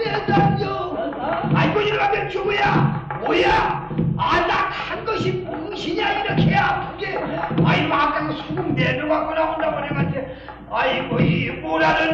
대장요. 아이고 이러면 주부야 뭐야? 나 간 것이 무엇이냐 이렇게 아프게. 아이고 아까 수국 내려갖고 나온다고 내가 아이고 이 뭐라는